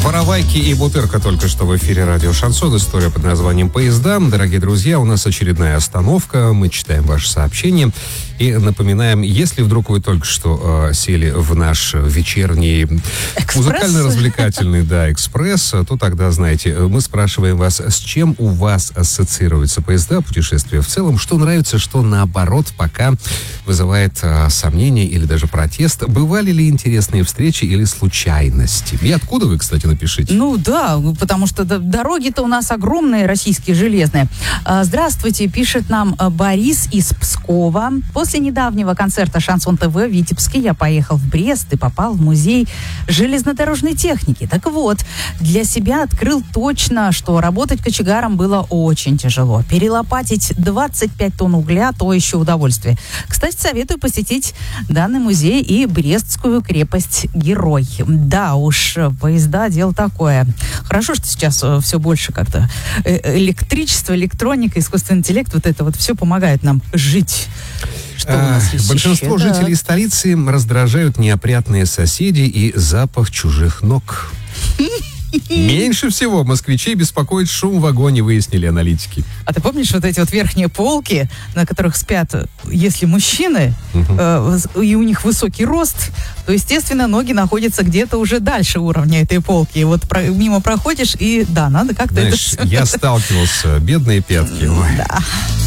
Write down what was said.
Воровайки и Бутырка только что в эфире радио «Шансон». История под названием «Поезда». Дорогие друзья, у нас очередная остановка. Мы читаем ваши сообщения. И напоминаем, если вдруг вы только что сели в наш вечерний музыкально-развлекательный экспресс, то тогда, знаете, мы спрашиваем вас, с чем у вас ассоциируются поезда, путешествия в целом, что нравится, что наоборот пока вызывает сомнения или даже протест. Бывали ли интересные встречи или случайности? И откуда вы, кстати, напишите? Ну да, потому что дороги-то у нас огромные, российские, железные. Здравствуйте, пишет нам Борис из Пскова. После недавнего концерта «Шансон ТВ» в Витебске я поехал в Брест и попал в музей железнодорожной техники. Так вот, для себя открыл точно, что работать кочегаром было очень тяжело. Перелопатить 25 тонн угля – то еще удовольствие. Кстати, советую посетить данный музей и Брестскую крепость Герой. Да уж, поезда – дело такое. Хорошо, что сейчас все больше как-то электричество, электроника, искусственный интеллект, вот это вот все помогает нам жить. Что у нас есть большинство еще? жителей столицы раздражают неопрятные соседи и запах чужих ног. Меньше всего москвичей беспокоит шум в вагоне, выяснили аналитики. А ты помнишь вот эти вот верхние полки, на которых спят, если мужчины, и у них высокий рост, то, естественно, ноги находятся где-то уже дальше уровня этой полки. И вот мимо проходишь, и да, надо как-то... Знаешь, это... я сталкивался, бедные пятки. Ой. Да.